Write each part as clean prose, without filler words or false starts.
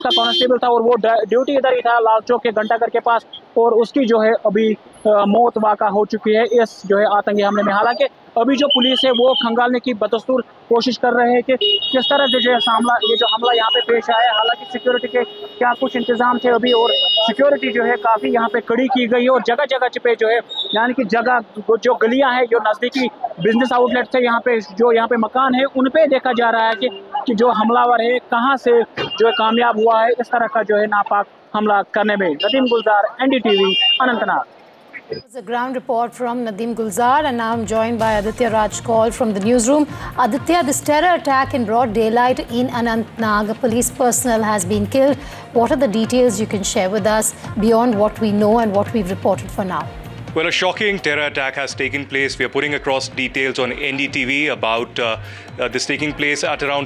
का कांस्टेबल था और वो ड्यूटी इधर ही था लाल चौक के घंटाघर के पास, और उसकी जो है अभी मौत वाक़ा हो चुकी है इस जो है आतंकी हमले में। हालांकि अभी जो पुलिस है वो खंगालने की बदस्तूर कोशिश कर रहे हैं कि किस तरह से जो है ये जो हमला यहाँ पे पेश आया है। हालांकि सिक्योरिटी के क्या कुछ इंतजाम थे अभी, और सिक्योरिटी जो है काफ़ी यहाँ पे कड़ी की गई है, और जगह जगह पे जो है यानी कि जगह जो गलियाँ हैं, जो नज़दीकी बिजनेस आउटलेट थे, यहाँ पे मकान है, उन पे देखा जा रहा है कि जो हमलावर है कहाँ से जो है कामयाब हुआ है इस तरह का जो है नापाक हमला करने में। नदीम गुलजार, NDTV, Anantnag. It was a ground report from Nadeem Gulzar, and now I'm joined by Aditya Rajkol from the newsroom. Aditya, this terror attack in broad daylight in Anantnag, police personnel has been killed. What are the details you can share with us beyond what we know and what we've reported for now? Well, a shocking terror attack has taken place. We are putting across details on NDTV about this taking place at around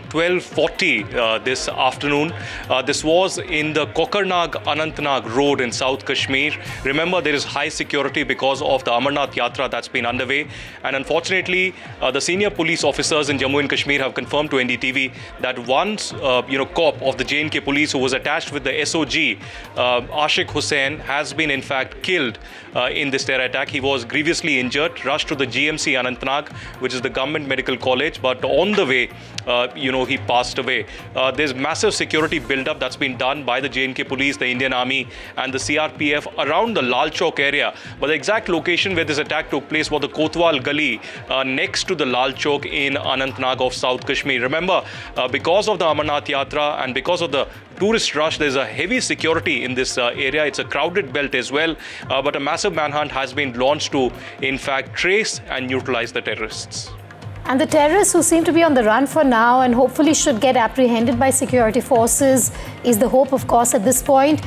12:40 this afternoon. This was in the Kokarnag Anantnag road in South Kashmir. Remember, there is high security because of the Amarnath Yatra that's been underway. And unfortunately, the senior police officers in Jammu and Kashmir have confirmed to NDTV that one cop of the J&K police who was attached with the SOG, Ashik Hussain, has been in fact killed in this terror attack. He was grievously injured, rushed to the GMC Anantnag, which is the government medical college, but on the way, he passed away. There's massive security build-up that's been done by the J&K police, the Indian Army, and the CRPF around the Lal Chowk area. But the exact location where this attack took place was the Kotwal Gali, next to the Lal Chowk in Anantnag of South Kashmir. Remember, because of the Amarnath Yatra and because of the tourist rush, there's a heavy security in this area. It's a crowded belt as well, but a massive manhunt has been launched to, in fact, trace and neutralize the terrorists. And the terrorists who seem to be on the run for now and hopefully should get apprehended by security forces is the hope, of course, at this point.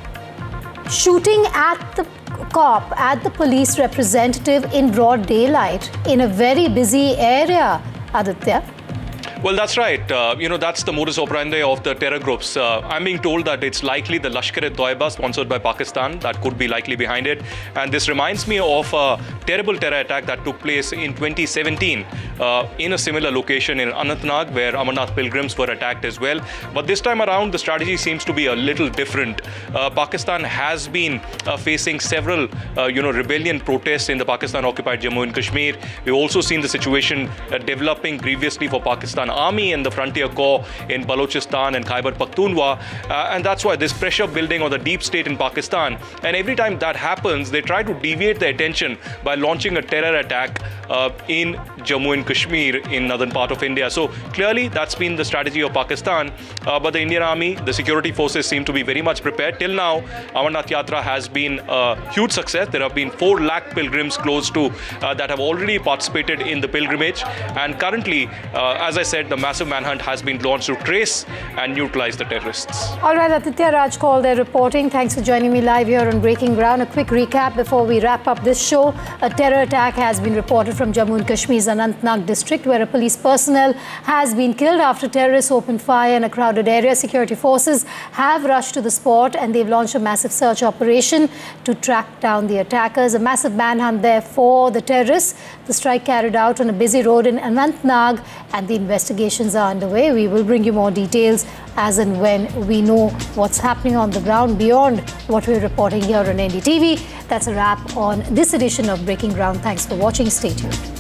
Shooting at the cop, at the police representative in broad daylight in a very busy area, Aditya. Well, that's right. That's the modus operandi of the terror groups. I'm being told that it's likely the Lashkar-e-Toiba, sponsored by Pakistan, that could be likely behind it. And this reminds me of a terrible terror attack that took place in 2017 in a similar location in Anantnag, where Amarnath pilgrims were attacked as well. But this time around, the strategy seems to be a little different. Pakistan has been facing several, rebellion protests in the Pakistan-occupied Jammu and Kashmir. We've also seen the situation developing grievously for Pakistan Army and the Frontier Corps in Balochistan and Khyber Pakhtunkhwa, and that's why there's pressure building on the deep state in Pakistan. And every time that happens, they try to deviate the attention by launching a terror attack in Jammu and Kashmir in northern part of India. So clearly that's been the strategy of Pakistan, but the Indian Army, the security forces seem to be very much prepared. Till now, Amarnath Yatra has been a huge success. There have been 4 lakh pilgrims close to that have already participated in the pilgrimage, and currently, as I said, the massive manhunt has been launched to trace and neutralize the terrorists. All right, Aditya Rajkol there reporting. Thanks for joining me live here on Breaking Ground. A quick recap before we wrap up this show. A terror attack has been reported from Jammu and Kashmir's Anantnag district, where a police personnel has been killed after terrorists opened fire in a crowded area. Security forces have rushed to the spot and they've launched a massive search operation to track down the attackers. A massive manhunt there for the terrorists. The strike carried out on a busy road in Anantnag, and the investigations are underway. We will bring you more details as and when we know what's happening on the ground beyond what we're reporting here on NDTV. That's a wrap on this edition of Breaking Ground. Thanks for watching. Stay tuned.